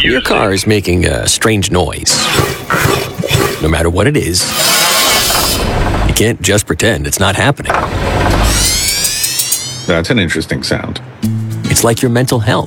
Your car is making a strange noise. No matter what it is, you can't just pretend it's not happening. That's an interesting sound. It's like your mental health.